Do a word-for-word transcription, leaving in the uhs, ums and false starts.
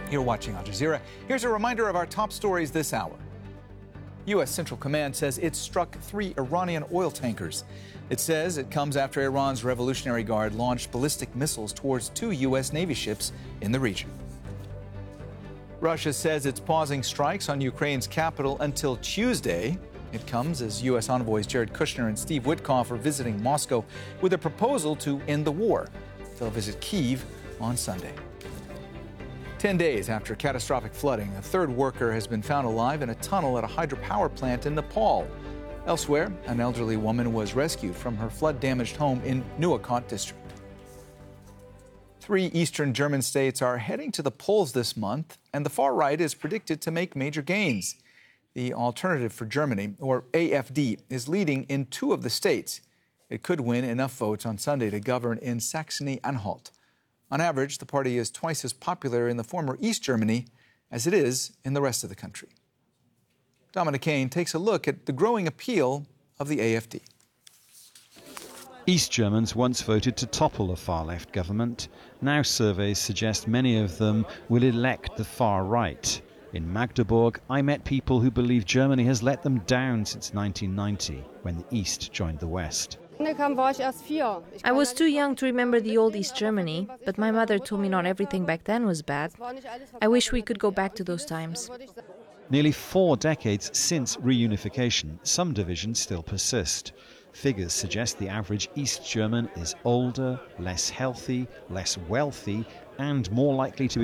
You're watching Al Jazeera. Here's a reminder of our top stories this hour. U S Central Command says it struck three Iranian oil tankers. It says it comes after Iran's Revolutionary Guard launched ballistic missiles towards two U S Navy ships in the region. Russia says it's pausing strikes on Ukraine's capital until Tuesday. It comes as U S envoys Jared Kushner and Steve Witkoff are visiting Moscow with a proposal to end the war. They'll visit Kyiv on Sunday. Ten days after catastrophic flooding, a third worker has been found alive in a tunnel at a hydropower plant in Nepal. Elsewhere, an elderly woman was rescued from her flood-damaged home in Nuwakot district. Three eastern German states are heading to the polls this month, and the far right is predicted to make major gains. The Alternative for Germany, or A F D, is leading in two of the states. It could win enough votes on Sunday to govern in Saxony-Anhalt. On average, the party is twice as popular in the former East Germany as it is in the rest of the country. Dominic Kane takes a look at the growing appeal of the A F D. East Germans once voted to topple a far-left government. Now surveys suggest many of them will elect the far right. In Magdeburg, I met people who believe Germany has let them down since nineteen ninety, when the East joined the West. I was too young to remember the old East Germany, but my mother told me not everything back then was bad. I wish we could go back to those times. Nearly four decades since reunification, some divisions still persist. Figures suggest the average East German is older, less healthy, less wealthy, and more likely to be